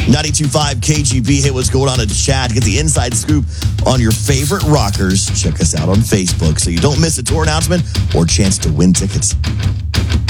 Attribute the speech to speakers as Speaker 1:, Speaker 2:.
Speaker 1: 92.5 KGB. Hey, what's going on in the chat? Get the inside scoop on your favorite rockers. Check us out on Facebook so you don't miss a tour announcement or chance to win tickets.